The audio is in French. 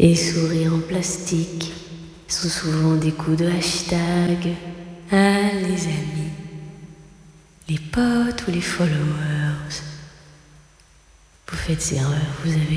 Et sourires en plastique sont souvent des coups de hashtag. Ah les amis, les potes ou les followers, vous faites erreur, vous avez